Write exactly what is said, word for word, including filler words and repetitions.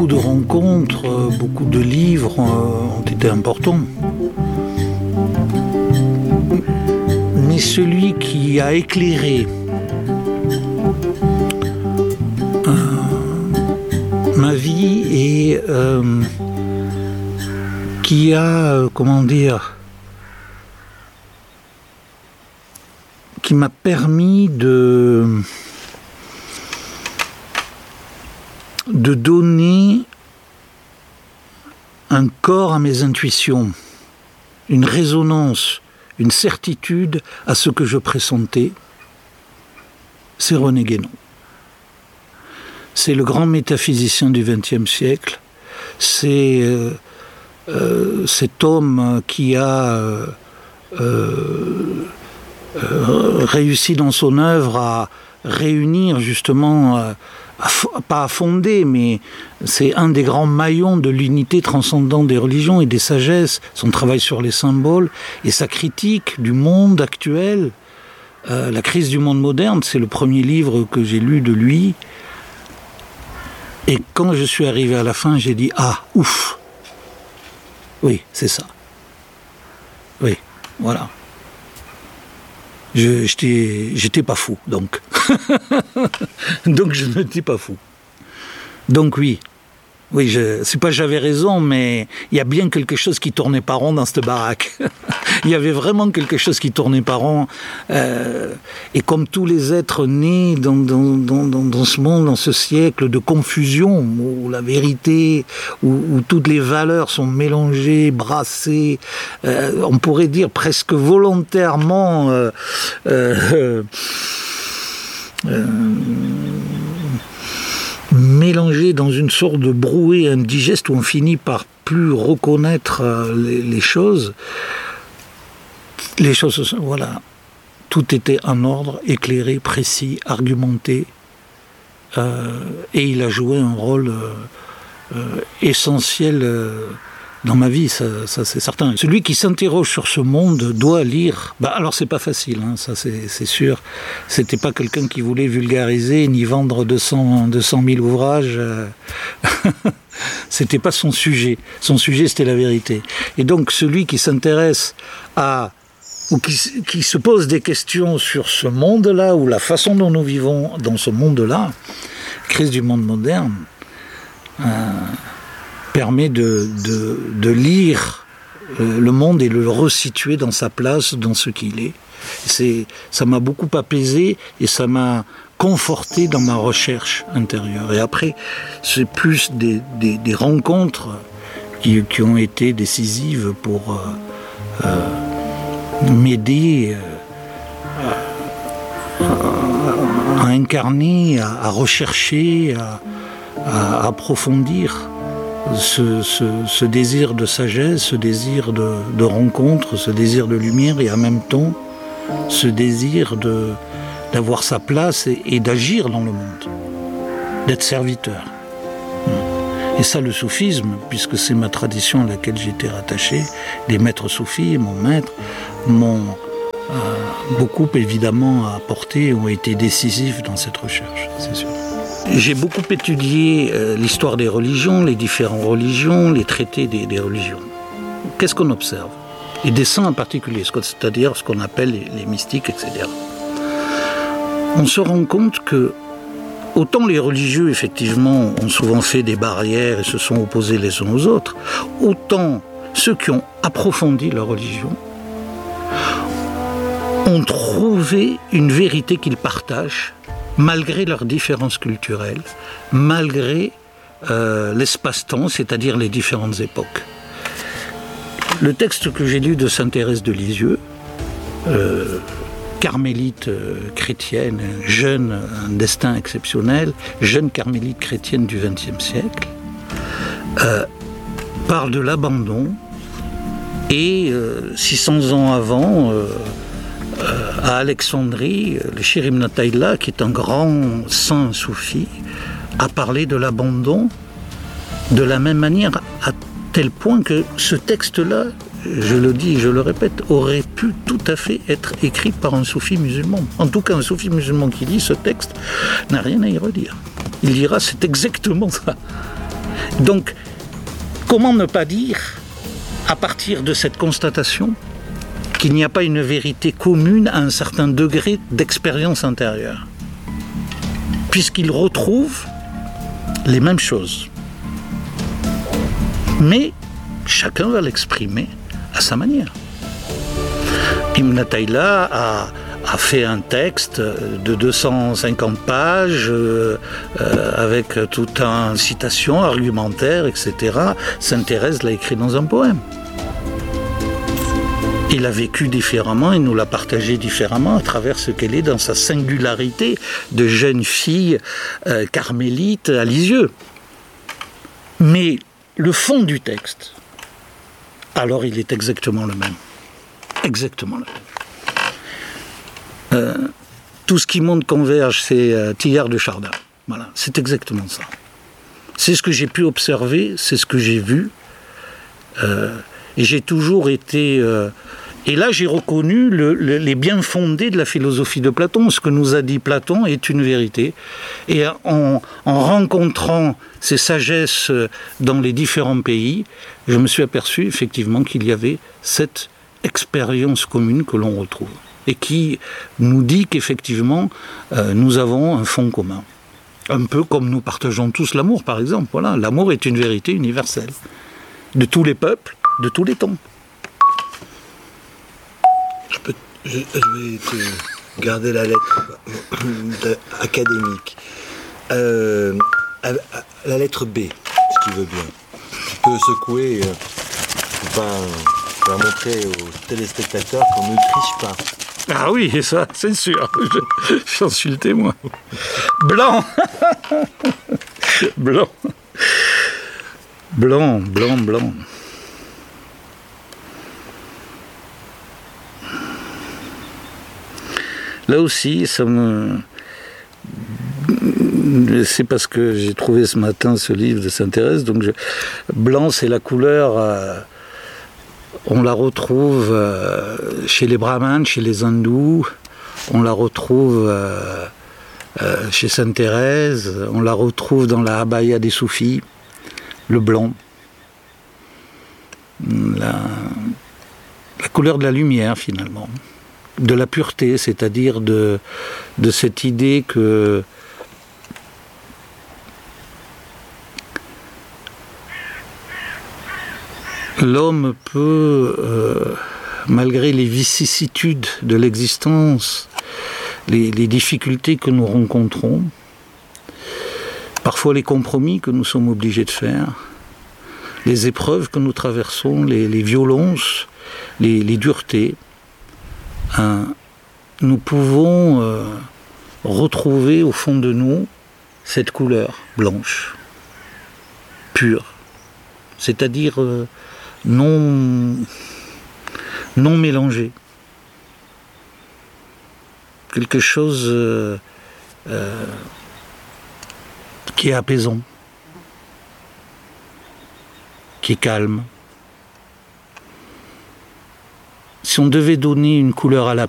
beaucoup de rencontres, euh, beaucoup de livres euh, ont été importants. Mais celui qui a éclairé euh, ma vie et euh, qui a, euh, comment dire, qui m'a permis de, de donner un corps à mes intuitions, une résonance, une certitude à ce que je pressentais, c'est René Guénon. C'est le grand métaphysicien du vingtième siècle. C'est euh, euh, cet homme qui a euh, euh, euh, réussi dans son œuvre à réunir justement, euh, à, pas à fonder, mais c'est un des grands maillons de l'unité transcendante des religions et des sagesses, son travail sur les symboles et sa critique du monde actuel. Euh, La crise du monde moderne, c'est le premier livre que j'ai lu de lui. Et quand je suis arrivé à la fin, j'ai dit « Ah, ouf !» Oui, c'est ça. Oui, voilà. Je, j'étais, j'étais pas fou, donc. Donc je n'étais pas fou. Donc oui, oui, je, c'est pas que j'avais raison, mais il y a bien quelque chose qui tournait pas rond dans cette baraque. Il y avait vraiment quelque chose qui tournait pas rond. Euh, et comme tous les êtres nés dans, dans, dans, dans ce monde, dans ce siècle de confusion, où la vérité, où, où toutes les valeurs sont mélangées, brassées, euh, on pourrait dire presque volontairement... Euh, euh, euh, mélangé dans une sorte de brouet indigeste où on finit par plus reconnaître les, les choses. Les choses, voilà, tout était en ordre, éclairé, précis, argumenté, euh, et il a joué un rôle euh, euh, essentiel euh, dans ma vie, ça, ça c'est certain. Celui qui s'interroge sur ce monde doit lire. Bah alors c'est pas facile, hein, ça c'est, c'est sûr. C'était pas quelqu'un qui voulait vulgariser ni vendre deux cents mille ouvrages. C'était pas son sujet. Son sujet c'était la vérité. Et donc celui qui s'intéresse à ou qui, qui se pose des questions sur ce monde-là ou la façon dont nous vivons dans ce monde-là, crise du monde moderne. Euh, permet de, de, de lire le monde et de le resituer dans sa place, dans ce qu'il est. C'est, ça m'a beaucoup apaisé et ça m'a conforté dans ma recherche intérieure. Et après, c'est plus des, des, des rencontres qui, qui ont été décisives pour euh, euh, m'aider euh, à, à incarner, à, à rechercher, à, à approfondir Ce, ce, ce désir de sagesse, ce désir de, de rencontre, ce désir de lumière et en même temps ce désir de, d'avoir sa place et, et d'agir dans le monde, d'être serviteur. Et ça, le soufisme, puisque c'est ma tradition à laquelle j'étais rattaché, les maîtres soufis, mon maître, m'ont euh, beaucoup évidemment apporté, ont été décisifs dans cette recherche, c'est sûr. J'ai beaucoup étudié euh, l'histoire des religions, les différentes religions, les traités des, des religions. Qu'est-ce qu'on observe? Et des saints en particulier, c'est-à-dire ce qu'on appelle les, les mystiques, et cetera. On se rend compte que autant les religieux, effectivement, ont souvent fait des barrières et se sont opposés les uns aux autres, autant ceux qui ont approfondi leur religion ont trouvé une vérité qu'ils partagent, malgré leurs différences culturelles, malgré euh, l'espace-temps, c'est-à-dire les différentes époques. Le texte que j'ai lu de Sainte Thérèse de Lisieux, euh, carmélite euh, chrétienne, jeune, un destin exceptionnel, jeune carmélite chrétienne du vingtième siècle, euh, parle de l'abandon et euh, six cents ans avant, euh, Euh, à Alexandrie, le Shir Ibn Tayla, qui est un grand saint soufi, a parlé de l'abandon de la même manière, à tel point que ce texte-là, je le dis et je le répète, aurait pu tout à fait être écrit par un soufi musulman. En tout cas, un soufi musulman qui lit ce texte n'a rien à y redire. Il dira, c'est exactement ça. Donc, comment ne pas dire, à partir de cette constatation, qu'il n'y a pas une vérité commune à un certain degré d'expérience intérieure, puisqu'ils retrouvent les mêmes choses. Mais chacun va l'exprimer à sa manière. Ibn Athaïla a, a fait un texte de deux cent cinquante pages euh, euh, avec toute une citation, argumentaire, et cetera. Sainte Thérèse l'a écrit dans un poème. Il a vécu différemment, il nous l'a partagé différemment à travers ce qu'elle est dans sa singularité de jeune fille euh, carmélite à Lisieux. Mais le fond du texte, alors il est exactement le même. Exactement le même. Euh, tout ce qui monte converge, c'est euh, Teilhard de Chardin. Voilà, c'est exactement ça. C'est ce que j'ai pu observer, c'est ce que j'ai vu. Euh, et j'ai toujours été... Euh, et là, j'ai reconnu le, le, les bien fondés de la philosophie de Platon. Ce que nous a dit Platon est une vérité. Et en, en rencontrant ces sagesses dans les différents pays, je me suis aperçu effectivement qu'il y avait cette expérience commune que l'on retrouve. Et qui nous dit qu'effectivement, euh, nous avons un fond commun. Un peu comme nous partageons tous l'amour, par exemple. Voilà, l'amour est une vérité universelle. De tous les peuples, de tous les temps. Je, peux, je, je vais te garder la lettre académique. Euh, la lettre B, si tu veux bien. Tu peux secouer, euh, pour pas, pour montrer aux téléspectateurs qu'on ne triche pas. Ah oui, ça, c'est sûr. J'en suis le témoin. Blanc. Blanc. Blanc, blanc, blanc. Là aussi, ça me... C'est parce que j'ai trouvé ce matin ce livre de Sainte Thérèse. Donc je... Blanc, c'est la couleur... Euh... On la retrouve euh, chez les brahmanes, chez les hindous. On la retrouve euh, euh, chez Sainte Thérèse. On la retrouve dans la abaya des soufis. Le blanc. La... la couleur de la lumière, finalement. De la pureté, c'est-à-dire de, de cette idée que l'homme peut, euh, malgré les vicissitudes de l'existence, les, les difficultés que nous rencontrons, parfois les compromis que nous sommes obligés de faire, les épreuves que nous traversons, les, les violences, les, les duretés, Hein, nous pouvons euh, retrouver au fond de nous cette couleur blanche, pure, c'est-à-dire euh, non, non mélangée. Quelque chose euh, euh, qui est apaisant, qui est calme. Si on devait donner une couleur à la